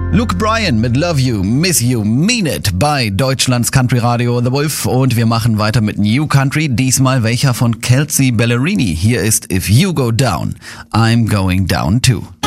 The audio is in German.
Luke Bryan mit Love You, Miss You, Mean It bei Deutschlands Country Radio The Wolf und wir machen weiter mit New Country, diesmal welcher von Kelsea Ballerini. Hier ist If You Go Down, I'm Going Down Too.